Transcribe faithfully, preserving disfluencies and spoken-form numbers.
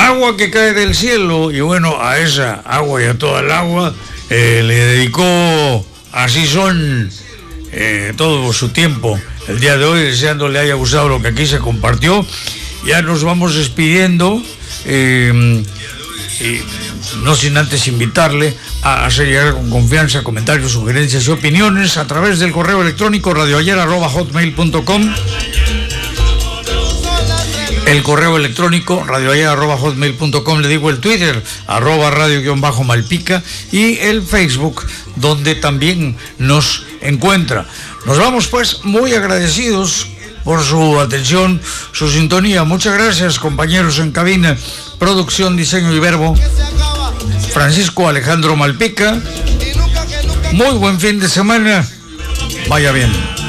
agua que cae del cielo, y bueno, a esa agua y a toda el agua eh, le dedicó Así Son eh, todo su tiempo el día de hoy, deseando le haya gustado lo que aquí se compartió. Ya nos vamos despidiendo, eh, y no sin antes invitarle a hacer llegar con confianza comentarios, sugerencias y opiniones a través del correo electrónico radioayer arroba hotmail punto com, el correo electrónico radioayer arroba hotmail punto com, le digo el Twitter arroba radio-malpica y el Facebook, donde también nos encuentra. Nos vamos pues muy agradecidos por su atención, su sintonía. Muchas gracias, compañeros en cabina, producción, diseño y verbo, Francisco Alejandro Malpica. Muy buen fin de semana. Vaya bien.